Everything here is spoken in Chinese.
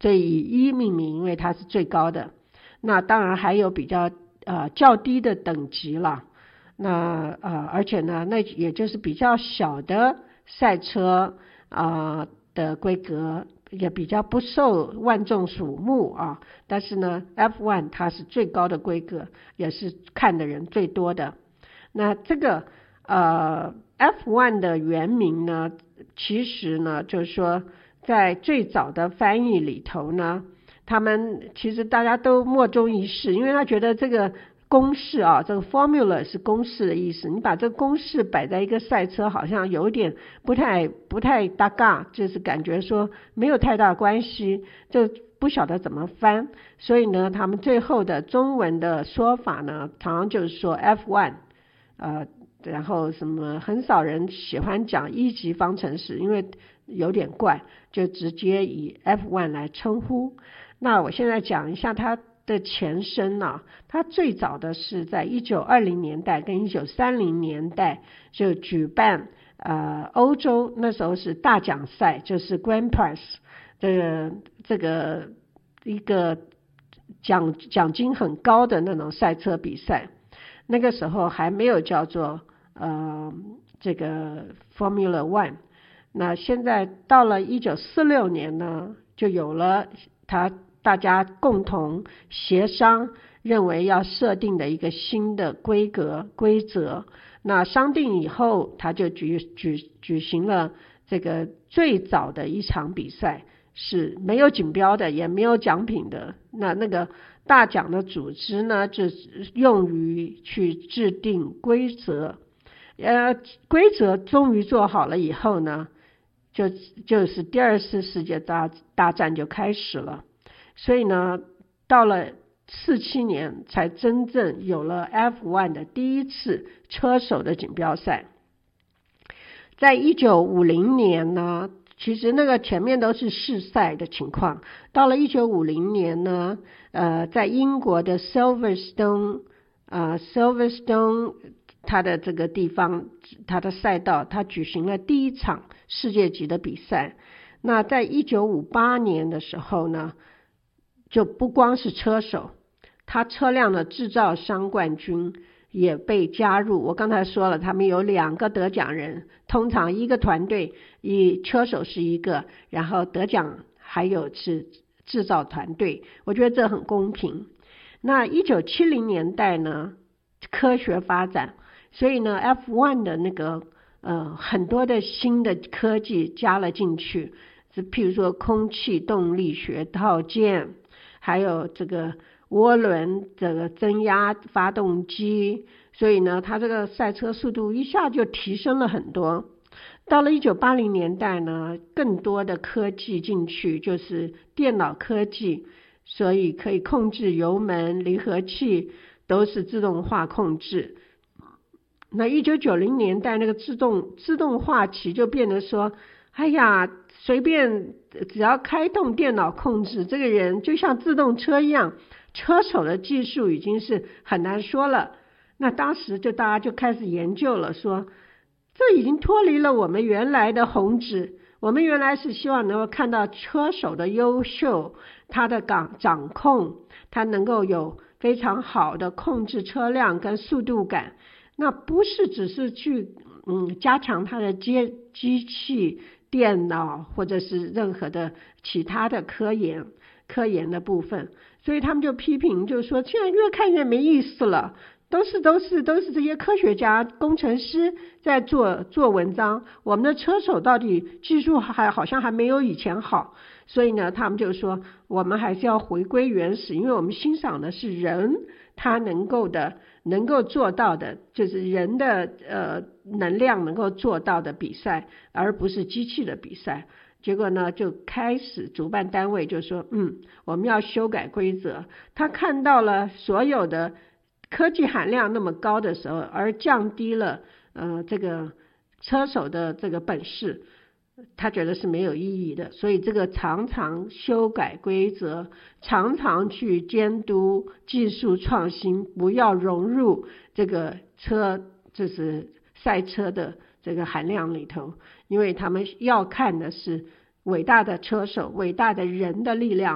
所以以1命名，因为它是最高的。那当然还有比较较低的等级了。那而且呢，那也就是比较小的赛车的规格，也比较不受万众瞩目啊。但是呢 F1 它是最高的规格，也是看的人最多的。那这个F1 的原名呢，其实呢就是说在最早的翻译里头呢，他们其实大家都莫衷一是，因为他觉得这个公式这个 formula 是公式的意思，你把这个公式摆在一个赛车，好像有点不太搭嘎，就是感觉说没有太大关系，就不晓得怎么翻。所以呢，他们最后的中文的说法呢，常常就是说 F1 然后什么很少人喜欢讲一级方程式，因为有点怪，就直接以 F1 来称呼。那我现在讲一下它的前身它最早的是在1920年代跟1930年代就举办欧洲那时候是大奖赛，就是 Grand Prix 这个一个奖金很高的那种赛车比赛。那个时候还没有叫做这个 Formula One。 那现在到了1946年呢，就有了大家共同协商认为要设定的一个新的规则。那商定以后，他就举行了这个最早的一场比赛，是没有锦标的，也没有奖品的。那个大奖的组织呢，就用于去制定规则。规则终于做好了以后呢，就是第二次世界大战就开始了。所以呢，到了47年才真正有了 F1 的第一次车手的锦标赛。在1950年呢，其实那个前面都是试赛的情况。到了1950年呢，在英国的 Silverstone 它的这个地方，它的赛道，它举行了第一场世界级的比赛。那在1958年的时候呢，就不光是车手，他车辆的制造商冠军也被加入。我刚才说了，他们有2个得奖人，通常一个团队以车手是一个，然后得奖还有是制造团队。我觉得这很公平。那1970年代呢，科学发展，所以呢 F1 的那个很多的新的科技加了进去，譬如说空气动力学套件，还有这个涡轮这个增压发动机，所以呢它这个赛车速度一下就提升了很多。到了1980年代呢，更多的科技进去，就是电脑科技，所以可以控制油门、离合器都是自动化控制。那1990年代那个自动化期就变得说，哎呀，随便只要开动电脑控制，这个人就像自动车一样，车手的技术已经是很难说了。那当时就大家就开始研究了，说这已经脱离了我们原来的宏旨。我们原来是希望能够看到车手的优秀，他的掌控，他能够有非常好的控制车辆跟速度感。那不是只是去加强他的机器、电脑或者是任何的其他的科研的部分。所以他们就批评，就是说现在越看越没意思了，都是这些科学家、工程师在做文章，我们的车手到底技术好像还没有以前好。所以呢，他们就说我们还是要回归原始，因为我们欣赏的是人他能够做到的，就是人的能量能够做到的比赛，而不是机器的比赛。结果呢，就开始主办单位就说我们要修改规则。他看到了所有的科技含量那么高的时候，而降低了这个车手的这个本事，他觉得是没有意义的。所以这个常常修改规则，常常去监督技术创新，不要融入这个就是赛车的这个含量里头，因为他们要看的是伟大的车手、伟大的人的力量。